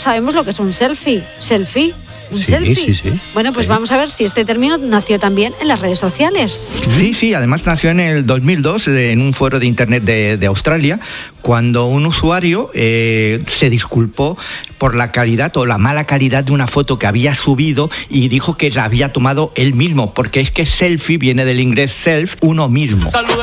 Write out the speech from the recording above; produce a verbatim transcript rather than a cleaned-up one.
sabemos lo que es un selfie. Selfie. ¿Un sí, selfie? Sí, sí. Bueno, pues sí. vamos a ver si este término nació también en las redes sociales. Sí, sí, además nació en el dos mil dos en un foro de internet de, de Australia, cuando un usuario eh, se disculpó por la calidad o la mala calidad de una foto que había subido y dijo que la había tomado él mismo, porque es que selfie viene del inglés self, uno mismo.